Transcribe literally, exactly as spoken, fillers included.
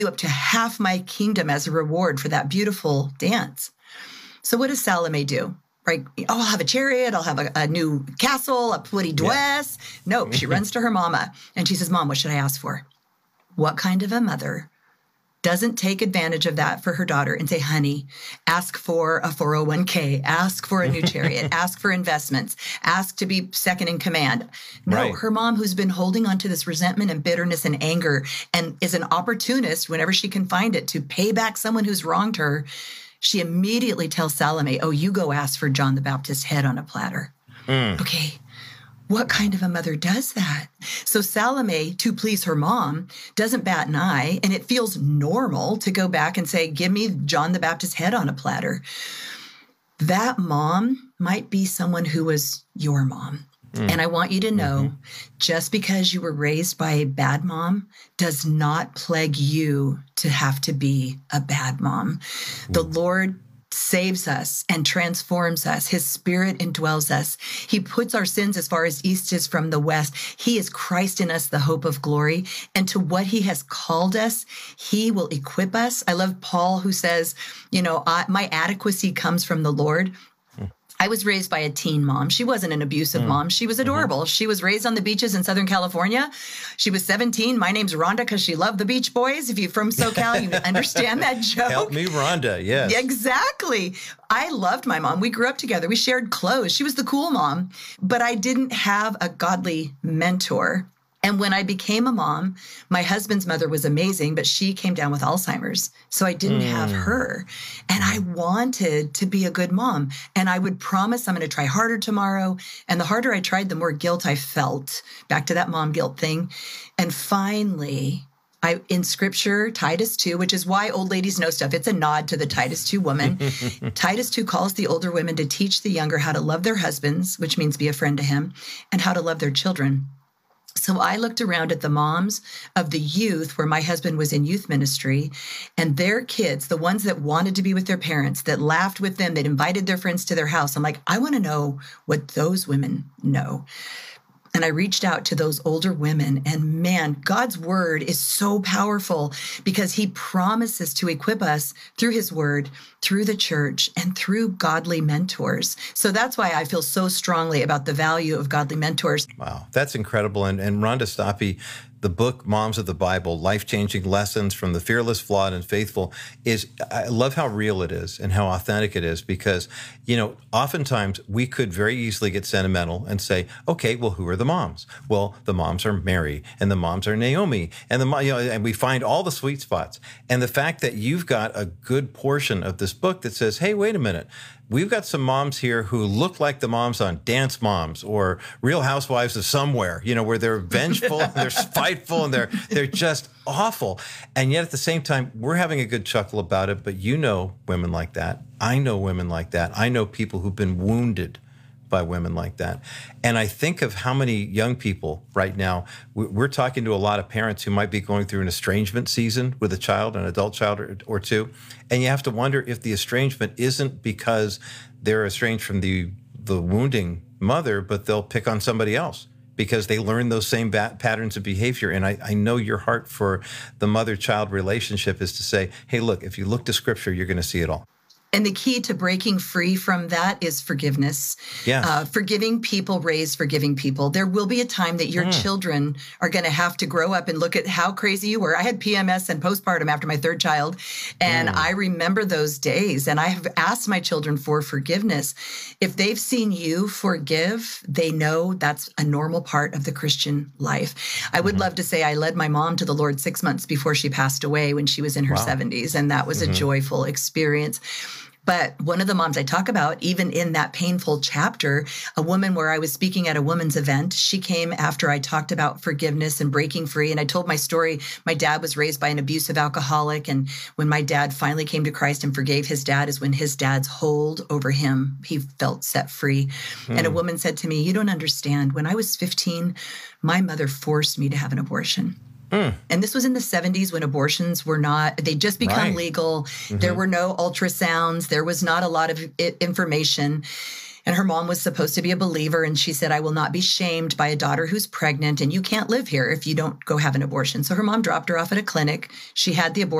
you up to half my kingdom as a reward for that beautiful dance. So what does Salome do? Right? Oh, I'll have a chariot. I'll have a, a new castle, a pretty dress. Yeah. No, she runs to her mama and she says, Mom, what should I ask for? What kind of a mother doesn't take advantage of that for her daughter and say, honey, ask for a four oh one k, ask for a new chariot, ask for investments, ask to be second in command. No, right. Her mom, who's been holding on to this resentment and bitterness and anger and is an opportunist whenever she can find it to pay back someone who's wronged her, she immediately tells Salome, oh, you go ask for John the Baptist's head on a platter. Mm. Okay. What kind of a mother does that? So Salome, to please her mom, doesn't bat an eye, and it feels normal to go back and say, give me John the Baptist's head on a platter. That mom might be someone who was your mom. Mm. And I want you to know, mm-hmm. just because you were raised by a bad mom does not plague you to have to be a bad mom. Mm. The Lord saves us and transforms us. His Spirit indwells us. He puts our sins as far as east is from the west. He is Christ in us, the hope of glory. And to what he has called us, he will equip us. I love Paul, who says, you know, I, my adequacy comes from the Lord. I was raised by a teen mom. She wasn't an abusive mm. mom. She was adorable. Mm-hmm. She was raised on the beaches in Southern California. She was seventeen. My name's Rhonda because she loved the Beach Boys. If you're from SoCal, you understand that joke. Help me, Rhonda. Yes. Exactly. I loved my mom. We grew up together. We shared clothes. She was the cool mom. But I didn't have a godly mentor. And when I became a mom, my husband's mother was amazing, but she came down with Alzheimer's. So I didn't mm. have her. And I wanted to be a good mom. And I would promise I'm going to try harder tomorrow. And the harder I tried, the more guilt I felt. Back to that mom guilt thing. And finally, I, in scripture, Titus two, which is why old ladies know stuff. It's a nod to the Titus two woman. Titus two calls the older women to teach the younger how to love their husbands, which means be a friend to him, and how to love their children. So I looked around at the moms of the youth where my husband was in youth ministry, and their kids, the ones that wanted to be with their parents, that laughed with them, that invited their friends to their house. I'm like, I want to know what those women know. And I reached out to those older women, and man, God's word is so powerful because he promises to equip us through his word, through the church, and through godly mentors. So that's why I feel so strongly about the value of godly mentors. Wow, that's incredible. And, and Rhonda Stoppe, the book, Moms of the Bible, Life-Changing Lessons from the Fearless, Flawed, and Faithful, is, I love how real it is and how authentic it is because, you know, oftentimes we could very easily get sentimental and say, okay, well, who are the moms? Well, the moms are Mary and the moms are Naomi and the, you know, and we find all the sweet spots. And the fact that you've got a good portion of this book that says, hey, wait a minute, we've got some moms here who look like the moms on Dance Moms or Real Housewives of Somewhere, you know, where they're vengeful, and they're spiteful, and they're they're just awful. And yet at the same time, we're having a good chuckle about it. But you know women like that. I know women like that. I know people who've been wounded by women like that. And I think of how many young people right now, we're talking to a lot of parents who might be going through an estrangement season with a child, an adult child or, or two. And you have to wonder if the estrangement isn't because they're estranged from the, the wounding mother, but they'll pick on somebody else because they learn those same bat patterns of behavior. And I, I know your heart for the mother-child relationship is to say, hey, look, if you look to Scripture, you're going to see it all. And the key to breaking free from that is forgiveness. Yeah. Uh, forgiving people raise forgiving people. There will be a time that your mm. children are going to have to grow up and look at how crazy you were. I had P M S and postpartum after my third child, and mm. I remember those days. And I have asked my children for forgiveness. If they've seen you forgive, they know that's a normal part of the Christian life. I would mm-hmm. love to say I led my mom to the Lord six months before she passed away when she was in her wow. seventies, and that was mm-hmm. a joyful experience. But one of the moms I talk about, even in that painful chapter, a woman where I was speaking at a women's event, she came after I talked about forgiveness and breaking free. And I told my story. My dad was raised by an abusive alcoholic. And when my dad finally came to Christ and forgave his dad is when his dad's hold over him, he felt set free. Hmm. And a woman said to me, you don't understand. When I was fifteen, my mother forced me to have an abortion. Mm. And this was in the seventies when abortions were not, they'd just become right. legal. Mm-hmm. There were no ultrasounds. There was not a lot of information. And her mom was supposed to be a believer. And she said, I will not be shamed by a daughter who's pregnant. And you can't live here if you don't go have an abortion. So her mom dropped her off at a clinic. She had the abortion.